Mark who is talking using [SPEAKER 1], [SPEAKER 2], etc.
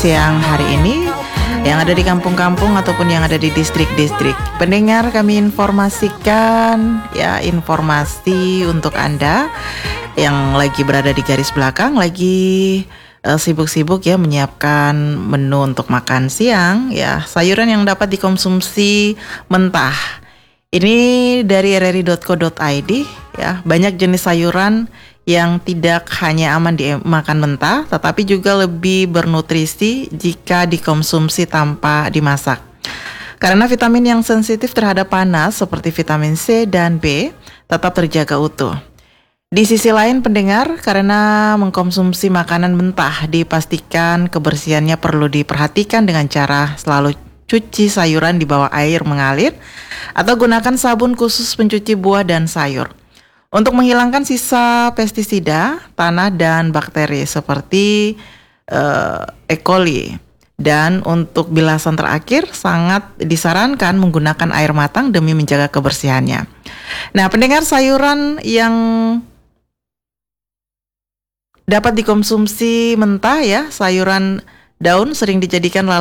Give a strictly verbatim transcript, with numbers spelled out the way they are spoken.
[SPEAKER 1] siang hari ini yang ada di kampung-kampung ataupun yang ada di distrik-distrik. Pendengar, kami informasikan ya informasi untuk Anda yang lagi berada di garis belakang, lagi uh, sibuk-sibuk ya menyiapkan menu untuk makan siang ya, sayuran yang dapat dikonsumsi mentah. Ini dari r r i dot co dot i d ya, banyak jenis sayuran yang tidak hanya aman dimakan mentah, tetapi juga lebih bernutrisi jika dikonsumsi tanpa dimasak. Karena vitamin yang sensitif terhadap panas seperti vitamin C dan B tetap terjaga utuh. Di sisi lain pendengar, karena mengkonsumsi makanan mentah dipastikan kebersihannya perlu diperhatikan dengan cara selalu cuci sayuran di bawah air mengalir atau gunakan sabun khusus pencuci buah dan sayur untuk menghilangkan sisa pestisida, tanah dan bakteri seperti uh, E. coli. Dan untuk bilasan terakhir sangat disarankan menggunakan air matang demi menjaga kebersihannya. Nah, pendengar, sayuran yang dapat dikonsumsi mentah ya, sayuran daun sering dijadikan